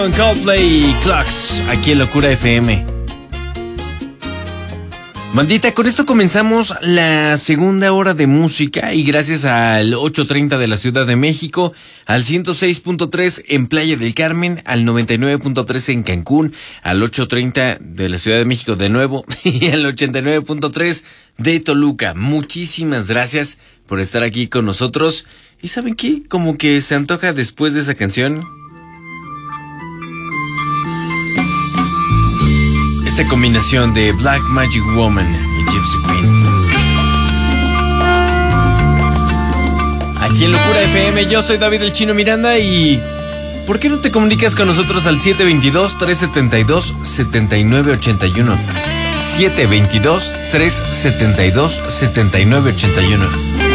Coldplay y Clocks, aquí en Locura FM. Bandita, con esto comenzamos la segunda hora de música y gracias al 830 de la Ciudad de México, al 106.3 en Playa del Carmen, al 99.3 en Cancún, al 830 de la Ciudad de México de nuevo y al 89.3 de Toluca. Muchísimas gracias por estar aquí con nosotros. ¿Y saben qué? Como que se antoja después de esa canción esta combinación de Black Magic Woman y Gypsy Queen. Aquí en Locura FM, yo soy David el Chino Miranda y ¿por qué no te comunicas con nosotros al 722-372-7981? 722-372-7981.